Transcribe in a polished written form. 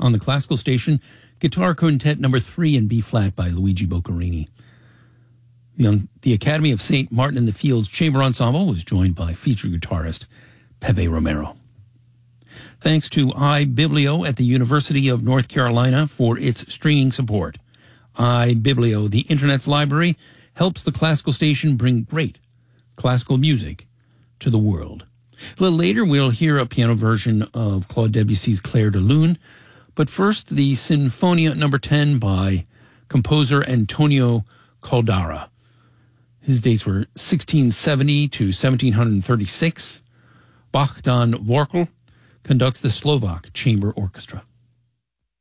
on the classical station, Guitar Quintet number 3 in B-flat by Luigi Boccherini. The Academy of St. Martin in the Fields Chamber Ensemble was joined by featured guitarist Pepe Romero. Thanks to iBiblio at the University of North Carolina for its stringing support. iBiblio, the Internet's library, helps the classical station bring great classical music to the world. A little later, we'll hear a piano version of Claude Debussy's Clair de Lune, but first, the Sinfonia No. 10 by composer Antonio Caldara. His dates were 1670 to 1736. Bogdan Vorkel conducts the Slovak Chamber Orchestra.